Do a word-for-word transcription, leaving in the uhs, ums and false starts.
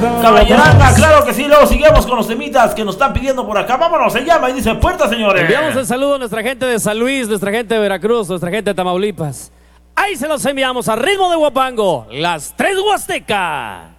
Caballeranga, claro que sí. Luego seguimos con los temitas que nos están pidiendo por acá. Vámonos, se llama y dice puerta, señores. Enviamos el saludo a nuestra gente de San Luis, nuestra gente de Veracruz, nuestra gente de Tamaulipas. Ahí se los enviamos a ritmo de Huapango, las tres Huastecas.